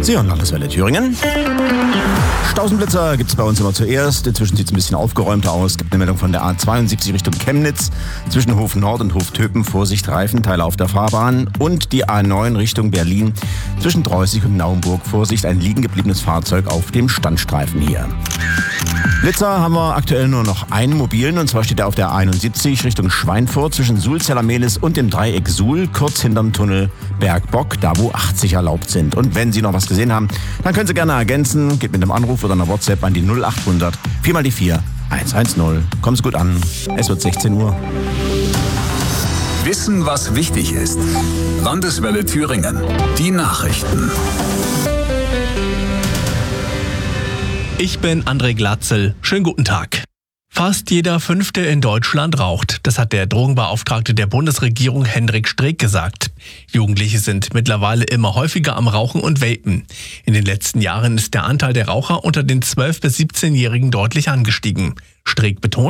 Sie hören Landeswelle Thüringen. Stausenblitzer gibt es bei uns immer zuerst. Inzwischen sieht es ein bisschen aufgeräumter aus. Es gibt eine Meldung von der A72 Richtung Chemnitz. Zwischen Hof Nord und Hof Töpen. Vorsicht, Reifenteile auf der Fahrbahn. Und die A9 Richtung Berlin. Zwischen Dreußig und Naumburg. Vorsicht, ein liegen gebliebenes Fahrzeug auf dem Standstreifen hier. Blitzer haben wir aktuell nur noch einen mobilen. Und zwar steht er auf der 71 Richtung Schweinfurt. Zwischen Sulzeller-Mehlis und dem Dreieck Suhl. Kurz hinterm Tunnel Bergbock. Da wo 80 erlaubt sind. Und wenn Sie noch was gesehen haben, dann können Sie gerne ergänzen. Geht mit einem Anruf oder einer WhatsApp an die 0800 4x4 110. Kommen Sie gut an. Es wird 16 Uhr. Wissen, was wichtig ist. Landeswelle Thüringen. Die Nachrichten. Ich bin André Glatzel. Schönen guten Tag. Fast jeder Fünfte in Deutschland raucht. Das hat der Drogenbeauftragte der Bundesregierung Hendrik Streeck gesagt. Jugendliche sind mittlerweile immer häufiger am Rauchen und Vapen. In den letzten Jahren ist der Anteil der Raucher unter den 12- bis 17-Jährigen deutlich angestiegen. Streeck betont,